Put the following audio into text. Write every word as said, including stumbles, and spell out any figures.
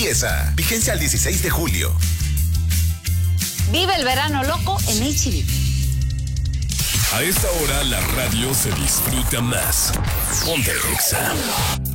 empieza. Vigencia al dieciséis de julio. Vive el verano loco en H E B. A esta hora la radio se disfruta más. Ponte Exa.